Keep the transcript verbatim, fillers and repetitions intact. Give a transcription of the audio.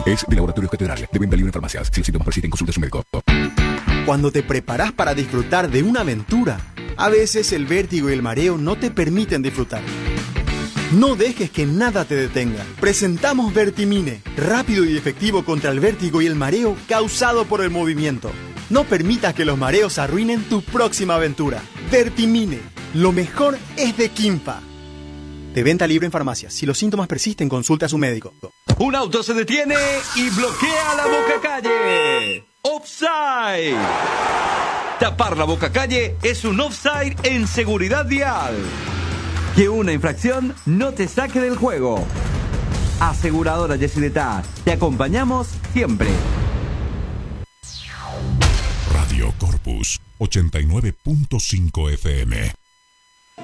Es de Laboratorios Catedral, de venta libre en farmacias. Si los síntomas persisten, consulte a su médico. Cuando te preparas para disfrutar de una aventura, a veces el vértigo y el mareo no te permiten disfrutar. No dejes que nada te detenga. Presentamos Vertimine, rápido y efectivo contra el vértigo y el mareo causado por el movimiento. No permitas que los mareos arruinen tu próxima aventura. Vertimine, lo mejor es de Quimpa. De venta libre en farmacias. Si los síntomas persisten, consulta a su médico. Un auto se detiene y bloquea la bocacalle. Offside. Tapar la bocacalle es un offside en seguridad vial. Que una infracción no te saque del juego. Aseguradora Yesidetá, te acompañamos siempre. Radio Corpus ochenta y nueve punto cinco F M.